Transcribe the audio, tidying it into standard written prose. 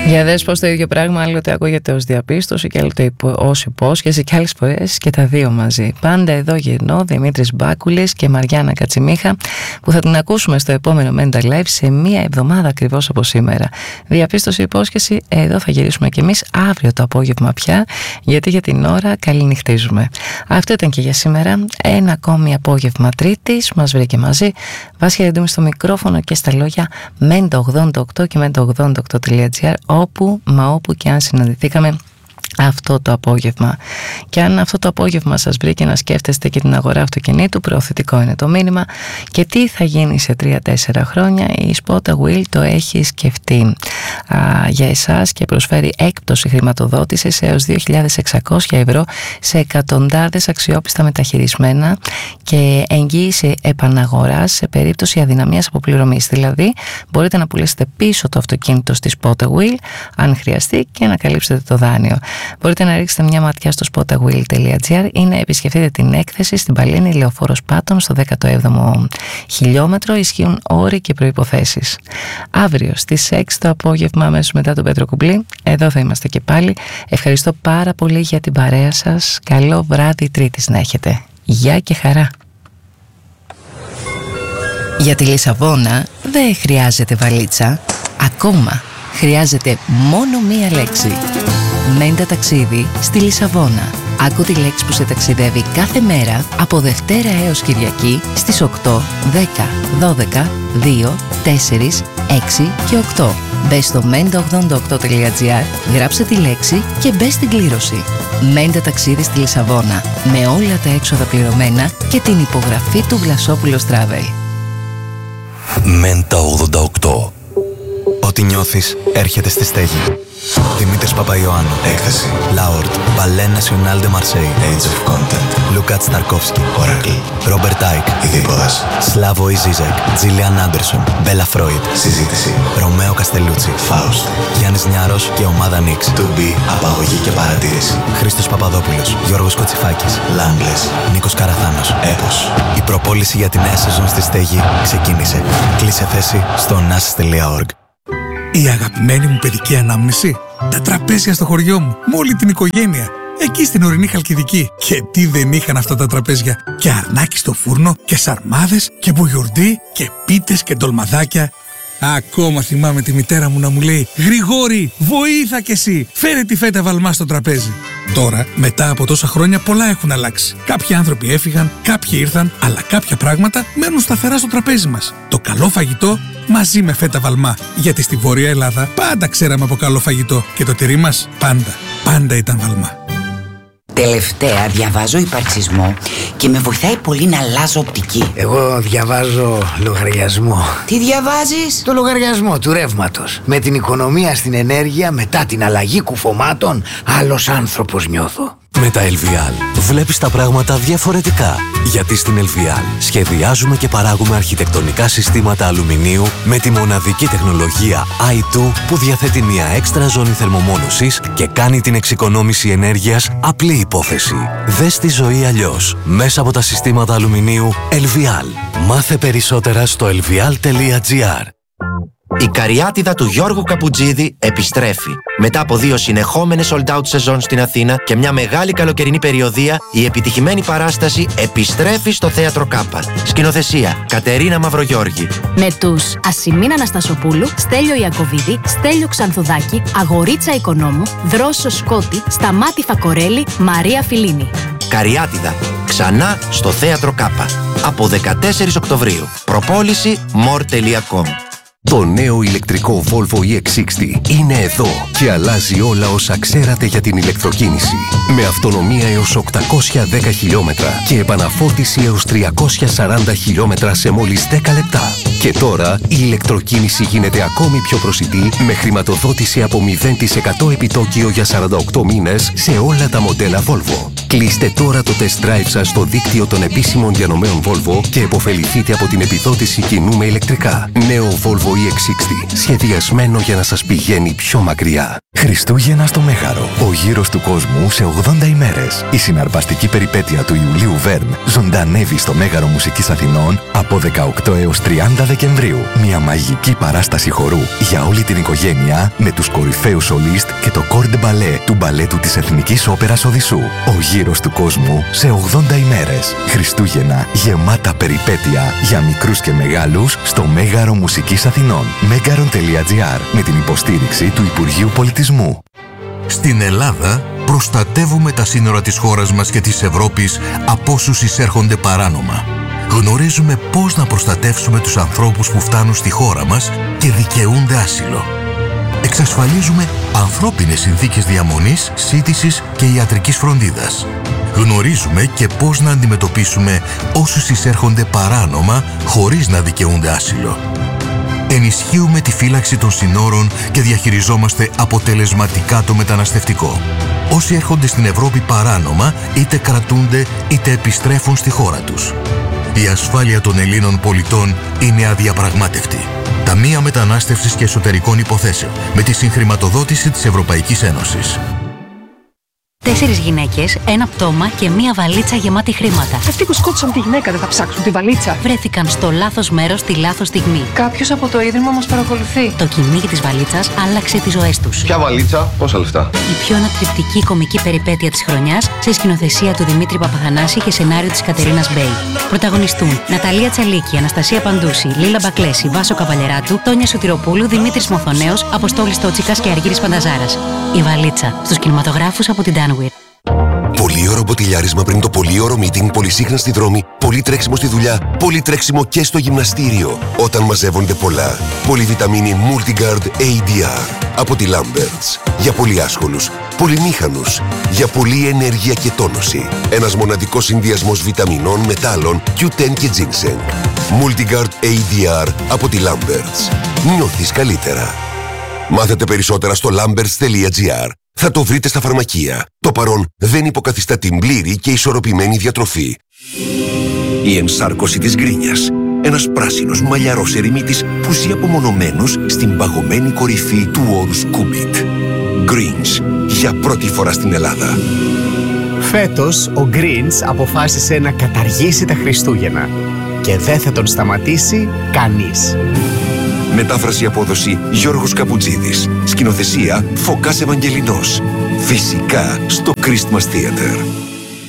Για δες πως το ίδιο πράγμα άλλοτε ακούγεται ως διαπίστωση και άλλοτε ως υπόσχεση και άλλες φορές και τα δύο μαζί. Πάντα εδώ γυρνώ, Δημήτρης Μπάκουλης και Μαριάννα Κατσιμίχα, που θα την ακούσουμε στο επόμενο Mental Life σε μία εβδομάδα ακριβώς από σήμερα. Διαπίστωση, υπόσχεση, εδώ θα γυρίσουμε κι εμείς αύριο το απόγευμα πια, γιατί για την ώρα καληνυχτίζουμε. Αυτό ήταν και για σήμερα. Ένα ακόμη απόγευμα Τρίτης μας βρήκε μαζί. Βάσια Ρεντούμη στο μικρόφωνο και στα λόγια Mento88 και Mento88.gr, όπου και αν συναντηθήκαμε αυτό το απόγευμα. Και αν αυτό το απόγευμα σας βρήκε να σκέφτεστε και την αγορά αυτοκινήτου, προωθητικό είναι το μήνυμα. Και τι θα γίνει σε 3-4 χρόνια, η Spotter Wheel το έχει σκεφτεί για εσάς και προσφέρει έκπτωση χρηματοδότησης έως 2.600 ευρώ σε εκατοντάδες αξιόπιστα μεταχειρισμένα και εγγύηση επαναγοράς σε περίπτωση αδυναμίας αποπληρωμής. Δηλαδή μπορείτε να πουλήσετε πίσω το αυτοκίνητο στη Spotter Wheel αν χρειαστεί και να καλύψετε το δάνειο. Μπορείτε να ρίξετε μια ματιά στο spotawheel.gr ή να επισκεφτείτε την έκθεση στην Παλίνη Λεωφόρος Πάτων στο 17ο χιλιόμετρο. Ισχύουν όροι και προϋποθέσεις. Αύριο στις 6 το απόγευμα, αμέσως μετά τον Πέτρο Κουμπλή, εδώ θα είμαστε και πάλι. Ευχαριστώ πάρα πολύ για την παρέα σας. Καλό βράδυ Τρίτης να έχετε. Γεια και χαρά. Για τη Λισαβόνα δεν χρειάζεται βαλίτσα. Ακόμα χρειάζεται μόνο μία λέξη. Μέντα ταξίδι στη Λισαβόνα. Άκου τη λέξη που σε ταξιδεύει κάθε μέρα από Δευτέρα έως Κυριακή στις 8, 10, 12, 2, 4, 6 και 8. Μπες στο menta88.gr, γράψε τη λέξη και μπες στην κλήρωση. Μέντα ταξίδι στη Λισαβόνα, με όλα τα έξοδα πληρωμένα και την υπογραφή του Βλασόπουλος Travel. Μέντα 88. Ό,τι νιώθεις έρχεται στη στέγη. Δημήτρης Παπαϊωάννου. Έκθεση. Λάορτ. Ballet National de Marseille. Age of Content. Λουκάτ Σταρκόφσκι. Oracle. Ρόμπερτ Άικ. Ειδίποδας. Σλάβο Ιζίζεκ. Τζίλιαν Άντερσον. Μπέλα Φρόιντ. Συζήτηση. Ρωμαίο Καστελούτσι. Φάουστ. Γιάννης Νιάρος και ομάδα Νίξ. To be. Απαγωγή και παρατήρηση. Χρήστος Παπαδόπουλος. Γιώργος Κοτσιφάκης. Λάγκλες. Νίκος Καραθάνος. Έπος. Η προπόληση για τη νέα σεζόν στη στέγη ξεκίνησε. Κλείσε θέση στο nas.org. Η αγαπημένη μου παιδική ανάμνηση. Τα τραπέζια στο χωριό μου, με όλη την οικογένεια. Εκεί στην ορεινή Χαλκιδική. Και τι δεν είχαν αυτά τα τραπέζια. Και αρνάκι στο φούρνο, και σαρμάδες, και μπουγιουρντί, και πίτες και ντολμαδάκια. Ακόμα θυμάμαι τη μητέρα μου να μου λέει «Γρηγόρη, βοήθα κι εσύ, φέρε τη φέτα βαλμά στο τραπέζι». Τώρα, μετά από τόσα χρόνια, πολλά έχουν αλλάξει. Κάποιοι άνθρωποι έφυγαν, κάποιοι ήρθαν, αλλά κάποια πράγματα μένουν σταθερά στο τραπέζι μας. Το καλό φαγητό μαζί με φέτα βαλμά. Γιατί στη Βόρεια Ελλάδα πάντα ξέραμε από καλό φαγητό και το τυρί μας πάντα ήταν βαλμά. Τελευταία διαβάζω υπαρξισμό και με βοηθάει πολύ να αλλάζω οπτική. Εγώ διαβάζω λογαριασμό. Τι διαβάζεις? Το λογαριασμό του ρεύματος. Με την οικονομία στην ενέργεια, μετά την αλλαγή κουφωμάτων, άλλος άνθρωπος νιώθω. Με τα LVL βλέπεις τα πράγματα διαφορετικά. Γιατί στην LVL σχεδιάζουμε και παράγουμε αρχιτεκτονικά συστήματα αλουμινίου με τη μοναδική τεχνολογία i2 που διαθέτει μια έξτρα ζώνη θερμομόνωσης και κάνει την εξοικονόμηση ενέργειας απλή υπόθεση. Δες τη ζωή αλλιώς μέσα από τα συστήματα αλουμινίου LVL. Μάθε περισσότερα στο lvl.gr. Η καριάτιδα του Γιώργου Καπουτζίδη επιστρέφει. Μετά από 2 συνεχόμενες sold out σεζόν στην Αθήνα και μια μεγάλη καλοκαιρινή περιοδεία, η επιτυχημένη παράσταση επιστρέφει στο Θέατρο Κάπα. Σκηνοθεσία Κατερίνα Μαυρογιώργη. Με τους Ασημίνα Αναστασοπούλου, Στέλιο Ιακωβίδη, Στέλιο Ξανθουδάκη, Αγορίτσα Οικονόμου, Δρόσο Σκότη, Σταμάτη Φακορέλη, Μαρία Φιλίνη. Καριάτιδα. Ξανά στο Θέατρο Κάπα. Από 14 Οκτωβρίου. Προπόληση more.com. Το νέο ηλεκτρικό Volvo EX60 είναι εδώ και αλλάζει όλα όσα ξέρατε για την ηλεκτροκίνηση. Με αυτονομία έως 810 χιλιόμετρα και επαναφόρτιση έως 340 χιλιόμετρα σε μόλις 10 λεπτά. Και τώρα η ηλεκτροκίνηση γίνεται ακόμη πιο προσιτή με χρηματοδότηση από 0% επιτόκιο για 48 μήνες σε όλα τα μοντέλα Volvo. Κλείστε τώρα το test drive σας στο δίκτυο των επίσημων διανομέων Volvo και επωφεληθείτε από την επιδότηση κοινού με ηλεκτρικά. Νέο Volvo EX60, σχεδιασμένο για να σας πηγαίνει πιο μακριά. Χριστούγεννα στο Μέγαρο. Ο γύρος του κόσμου σε 80 ημέρες. Η συναρπαστική περιπέτεια του Ιουλίου Βέρν ζωντανεύει στο Μέγαρο Μουσικής Αθηνών από 18 έως 30 Δεκεμβρίου. Μια μαγική παράσταση χορού για όλη την οικογένεια με τους κορυφαίους σολίστ και το Corps de Ballet του μπαλέτου της Εθνικής Όπερας Οδυσσού. Ο γύρος του κόσμου σε 80 ημέρες. Χριστούγεννα γεμάτα περιπέτεια για μικρούς και μεγάλους στο Μέγαρο Μουσικής Αθηνών. Megaron.gr με την υποστήριξη του Υπουργείου Πολιτισμού. Στην Ελλάδα προστατεύουμε τα σύνορα της χώρας μας και της Ευρώπης από όσους εισέρχονται παράνομα. Γνωρίζουμε πώς να προστατεύσουμε τους ανθρώπους που φτάνουν στη χώρα μας και δικαιούνται άσυλο. Εξασφαλίζουμε ανθρώπινες συνθήκες διαμονής, σύντησης και ιατρικής φροντίδας. Γνωρίζουμε και πώς να αντιμετωπίσουμε όσους εισέρχονται παράνομα χωρίς να δικαιούνται άσυλο. Ενισχύουμε τη φύλαξη των συνόρων και διαχειριζόμαστε αποτελεσματικά το μεταναστευτικό. Όσοι έρχονται στην Ευρώπη παράνομα είτε κρατούνται είτε επιστρέφουν στη χώρα τους. Η ασφάλεια των Ελλήνων πολιτών είναι αδιαπραγμάτευτη. Ταμεία Μετανάστευσης και Εσωτερικών Υποθέσεων με τη συγχρηματοδότηση της Ευρωπαϊκής Ένωσης. 4 γυναίκες, ένα πτώμα και μία βαλίτσα γεμάτη χρήματα. Αυτοί που σκότωσαν τη γυναίκα δεν θα ψάξουν τη βαλίτσα. Βρέθηκαν στο λάθος μέρος τη λάθος στιγμή. Κάποιος από το ίδρυμα μας παρακολουθεί. Το κυνήγι της βαλίτσας άλλαξε τις ζωές τους. Ποια βαλίτσα, πόσα λεφτά? Η πιο ανατρεπτική κομική περιπέτεια της χρονιάς σε σκηνοθεσία του Δημήτρη Παπαθανάση και σενάριο της Κατερίνας Μπέι. Πρωταγωνιστούν Ναταλία Τσαλίκη, Αναστασία Παντούση, Λίλα Μπακλέση, Βάσο Καβαλεράτου, Τόνια Σωτηροπούλου, Δημήτρης Μοθονέος, Αποστόλης Τότσικας και Αργύρης Πανταζάρας. Η βαλίτσα στους κινηματογράφους από την Danwir. Πολύωρο μποτιλιάρισμα πριν το πολύωρο meeting, πολυσύχνα στη δρόμη, πολύ τρέξιμο στη δουλειά, πολύ τρέξιμο και στο γυμναστήριο. Όταν μαζεύονται πολλά, πολυβιταμίνη Multigard ADR από τη Lamberts. Για πολύ άσχολους, πολυμήχανους, για πολλή ενέργεια και τόνωση. Ένας μοναδικός συνδυασμός βιταμινών, μετάλλων, Q10 και ginseng. Multigard ADR από τη Lamberts. Νιώθεις καλύτερα. Μάθετε περισσότερα στο lamberts.gr. Θα το βρείτε στα φαρμακεία. Το παρόν δεν υποκαθιστά την πλήρη και ισορροπημένη διατροφή. Η ενσάρκωση της γκρίνιας. Ένας πράσινος μαλλιαρός ερημίτης που ζει απομονωμένος στην παγωμένη κορυφή του όρους Κούμπιτ. Greens, για πρώτη φορά στην Ελλάδα. Φέτος ο Greens αποφάσισε να καταργήσει τα Χριστούγεννα και δεν θα τον σταματήσει κανείς. Μετάφραση απόδοση Γιώργος Καπουτζίδης. Σκηνοθεσία Φωκάς Ευαγγελινός. Φυσικά στο Christmas Theater.